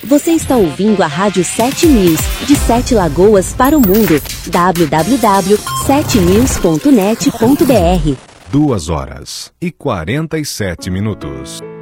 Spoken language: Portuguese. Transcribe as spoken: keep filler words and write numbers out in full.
Você está ouvindo a Rádio sete News, de Sete Lagoas para o mundo. w w w ponto sete news ponto net ponto b r. Duas horas e quarenta e sete minutos.